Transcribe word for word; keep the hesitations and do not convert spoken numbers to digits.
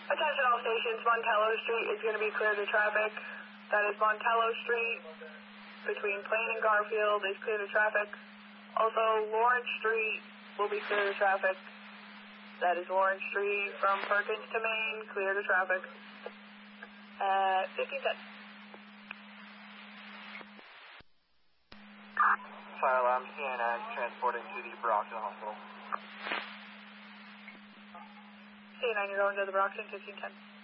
Attention all stations, Montello Street is going to be clear to traffic. That is Montello Street between Plain and Garfield is clear to traffic. Also, Lawrence Street will be clear to traffic. That is Lawrence Street from Perkins to Main, clear to traffic. At fifteen ten. Fire alarm C N N transporting to the Brockton Hospital. C N N, you're going to the Brockton, fifteen ten.